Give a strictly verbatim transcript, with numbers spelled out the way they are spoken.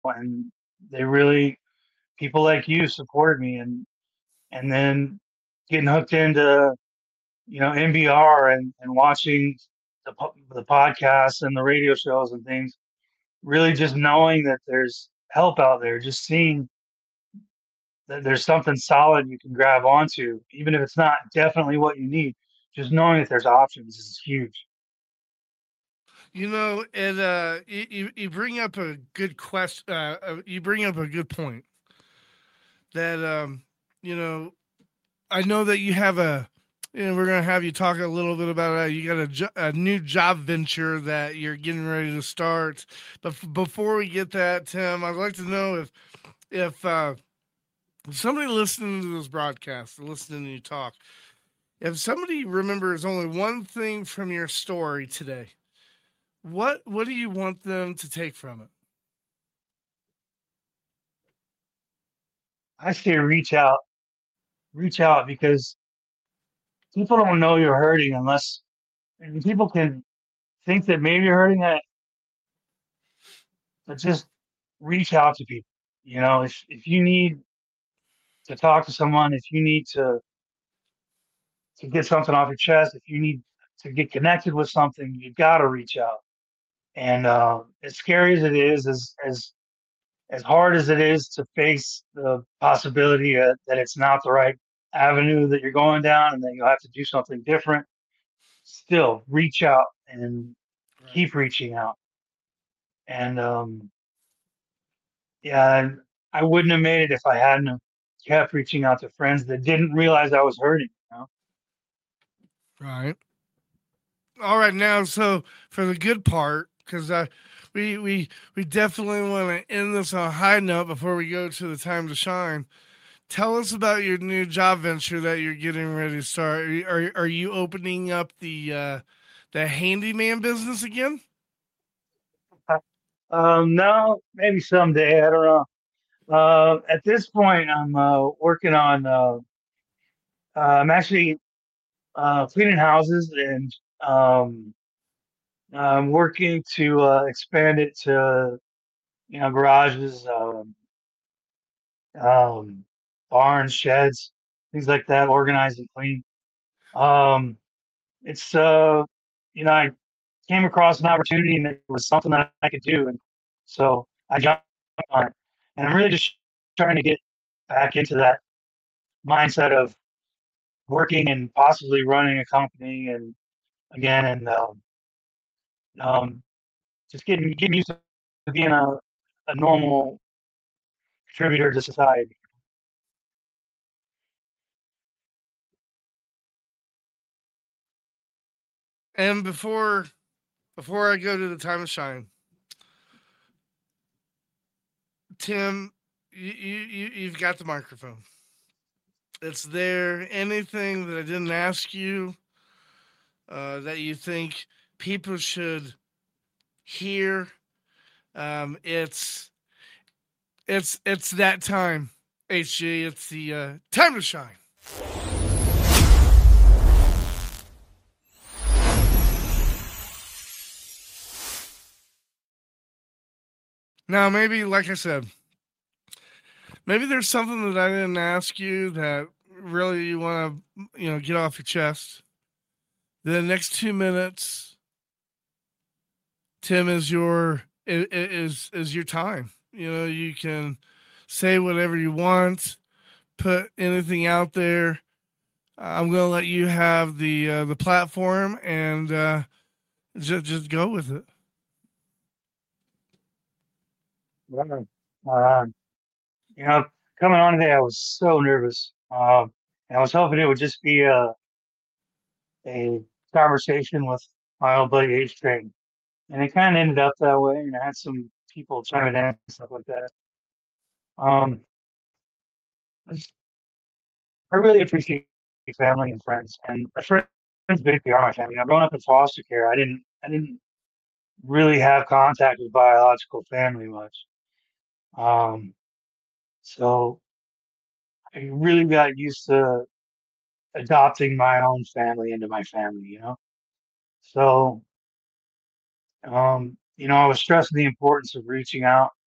and they really people like you supported me, and and then getting hooked into you know N B R and and watching the po- the podcasts and the radio shows and things. Really, just knowing that there's help out there, just seeing that there's something solid you can grab onto, even if it's not definitely what you need. Just knowing that there's options is huge. You know, and uh, you, you you bring up a good question. Uh, uh, you bring up a good point that um, you know. I know that you have a. You know, we're gonna have you talk a little bit about uh, you got a, jo- a new job venture that you're getting ready to start. But f- before we get that, Tim, I'd like to know if if uh, somebody listening to this broadcast, listening to you talk, if somebody remembers only one thing from your story today, what what do you want them to take from it? I say reach out, reach out because people don't know you're hurting unless and people can think that maybe you're hurting it, but just reach out to people. You know, if if you need to talk to someone, if you need to to get something off your chest, if you need to get connected with something, you got to reach out. And uh, as scary as it is, as as as hard as it is to face the possibility uh, that it's not the right avenue that you're going down, and that you'll have to do something different, still reach out and Right. keep reaching out. And um, yeah, and I wouldn't have made it if I hadn't have kept reaching out to friends that didn't realize I was hurting. You know? Right. All right, now so for the good part, because uh, we we we definitely want to end this on a high note before we go to the time to shine. Tell us about your new job venture that you're getting ready to start. Are you, are, are you opening up the uh, the handyman business again? Um, no, maybe someday. I don't know. Uh, at this point, I'm uh, working on. Uh, uh, I'm actually uh, cleaning houses, and um, I'm working to uh, expand it to you know garages, um, um, barns, sheds, things like that. Organized and clean. Um, it's uh, you know I came across an opportunity, and it was something that I could do, and so I jumped on it. And I'm really just trying to get back into that mindset of working and possibly running a company and again and um, um, just getting getting used to being a, a normal contributor to society. And before before I go to the time to shine, Tim, you you you- you've got the microphone. It's there. Anything that I didn't ask you uh, that you think people should hear? Um, it's it's it's that time, H G. It's the uh, time to shine. Now, maybe like I said, maybe there's something that I didn't ask you that really you want to you know get off your chest. The next two minutes, Tim, is your is is your time. You know, you can say whatever you want, put anything out there. I'm gonna let you have the uh, the platform and uh, just just go with it. Wow. Uh, you know, coming on today, I was so nervous. Um, and I was hoping it would just be a a conversation with my old buddy H Train, and it kind of ended up that way. And I had some people chiming in and stuff like that. Um, I just- I really appreciate family and friends, and my friends basically are my family. You know, growing up in foster care, I didn't I didn't really have contact with biological family much. Um, so I really got used to adopting my own family into my family, you know? So, um, you know, I was stressing the importance of reaching out